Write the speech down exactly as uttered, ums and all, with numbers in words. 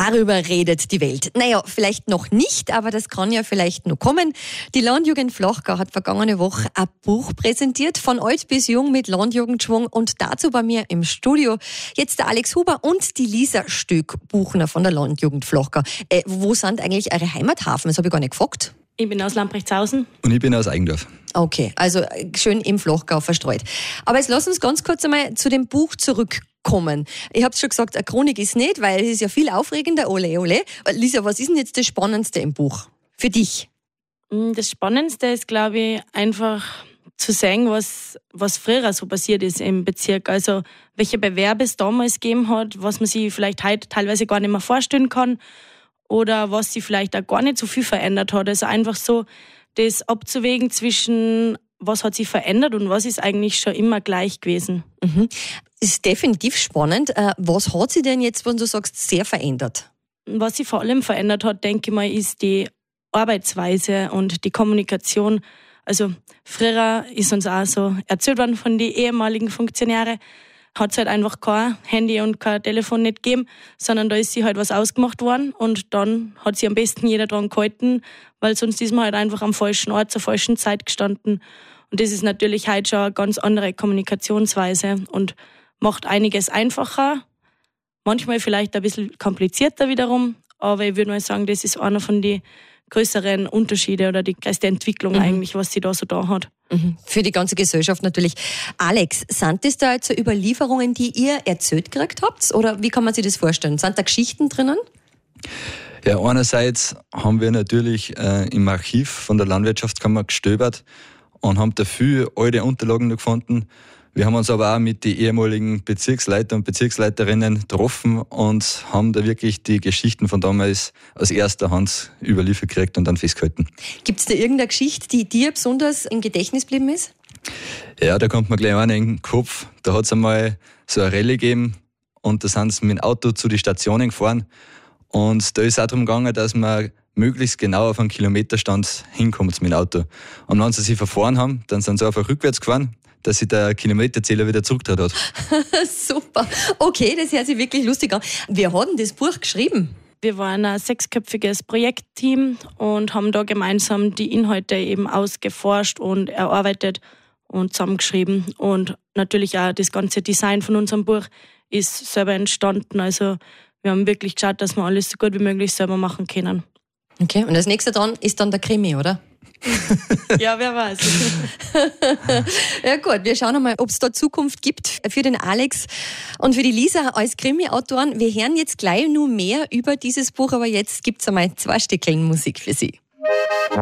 Darüber redet die Welt. Naja, vielleicht noch nicht, aber das kann ja vielleicht noch kommen. Die Landjugend Flachgau hat vergangene Woche ein Buch präsentiert, von alt bis jung mit Landjugendschwung, und dazu bei mir im Studio jetzt der Alex Huber und die Lisa Stöck-Buchner von der Landjugend Flachgau. Äh, wo sind eigentlich eure Heimathafen? Das habe ich gar nicht gefragt. Ich bin aus Lamprechtshausen. Und ich bin aus Eigendorf. Okay, also schön im Flachgau verstreut. Aber jetzt lass uns ganz kurz einmal zu dem Buch zurückkommen. Ich habe schon gesagt, eine Chronik ist nicht, weil es ist ja viel aufregender. Ole, ole. Lisa, was ist denn jetzt das Spannendste im Buch für dich? Das Spannendste ist, glaube ich, einfach zu sehen, was, was früher so passiert ist im Bezirk. Also welche Bewerbe es damals gegeben hat, was man sich vielleicht heute teilweise gar nicht mehr vorstellen kann oder was sich vielleicht auch gar nicht so viel verändert hat. Also einfach so das abzuwägen zwischen, was hat sich verändert und was ist eigentlich schon immer gleich gewesen. Mhm. Ist definitiv spannend. Was hat sich denn jetzt, wenn du sagst, sehr verändert? Was sich vor allem verändert hat, denke ich mal, ist die Arbeitsweise und die Kommunikation. Also früher ist uns auch so erzählt worden von den ehemaligen Funktionären, hat es halt einfach kein Handy und kein Telefon nicht gegeben, sondern da ist sich halt was ausgemacht worden und dann hat sich am besten jeder dran gehalten, weil sonst ist man halt einfach am falschen Ort zur falschen Zeit gestanden. Und das ist natürlich heute schon eine ganz andere Kommunikationsweise und macht einiges einfacher, manchmal vielleicht ein bisschen komplizierter wiederum, aber ich würde mal sagen, das ist einer von den größeren Unterschiede oder die größte Entwicklung mhm. eigentlich, was sie da so da hat. Mhm. Für die ganze Gesellschaft natürlich. Alex, sind das da jetzt so Überlieferungen, die ihr erzählt gekriegt habt? Oder wie kann man sich das vorstellen? Sind da Geschichten drinnen? Ja, einerseits haben wir natürlich äh, im Archiv von der Landwirtschaftskammer gestöbert und haben da viele alte Unterlagen noch gefunden. Wir haben uns aber auch mit den ehemaligen Bezirksleiter und Bezirksleiterinnen getroffen und haben da wirklich die Geschichten von damals aus erster Hand überliefert gekriegt und dann festgehalten. Gibt es da irgendeine Geschichte, die dir besonders im Gedächtnis geblieben ist? Ja, da kommt mir gleich einer in den Kopf. Da hat es einmal so eine Rallye gegeben und da sind sie mit dem Auto zu den Stationen gefahren. Und da ist es auch darum gegangen, dass man möglichst genau auf einen Kilometerstand hinkommt mit dem Auto. Und wenn sie sich verfahren haben, dann sind sie einfach rückwärts gefahren, dass sich der Kilometerzähler wieder zurückgedreht hat. Super. Okay, das hört sich wirklich lustig an. Wer hat denn das Buch geschrieben? Wir waren ein sechsköpfiges Projektteam und haben da gemeinsam die Inhalte eben ausgeforscht und erarbeitet und zusammengeschrieben. Und natürlich auch das ganze Design von unserem Buch ist selber entstanden. Also wir haben wirklich geschaut, dass wir alles so gut wie möglich selber machen können. Okay, und das nächste dran ist dann der Krimi, oder? Ja, wer weiß. Ja gut, wir schauen mal, ob es da Zukunft gibt für den Alex und für die Lisa als Krimi-Autoren. Wir hören jetzt gleich nur mehr über dieses Buch, aber jetzt gibt es einmal zwei Stückchen Musik für Sie.